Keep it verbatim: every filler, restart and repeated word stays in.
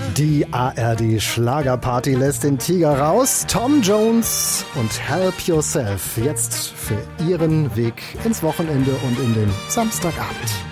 Die A R D-Schlagerparty lässt den Tiger raus. Tom Jones und Help Yourself. Jetzt für Ihren Weg ins Wochenende und in den Samstagabend.